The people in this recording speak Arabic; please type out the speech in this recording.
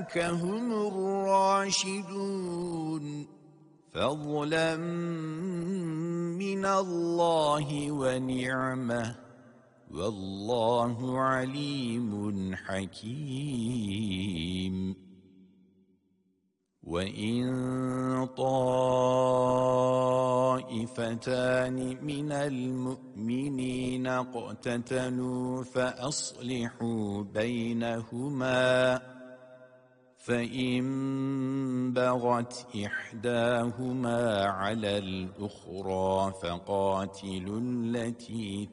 أولئك هم الراشدون فضلا من الله ونعمة والله عليم حكيم وإن طائفتان من المؤمنين اقتتلوا فأصلحوا بينهما فإن بغت إحداهما على الأخرى فقاتلوا التي